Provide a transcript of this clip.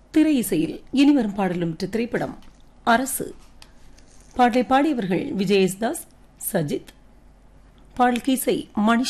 திரை இசையில் இனிவரும் பாடலும் திரைப்படம் அரசு. பாடலை பாடியவர்கள் விஜய் யேசுதாஸ், சஜித். பாடலுக்கு இசை மணி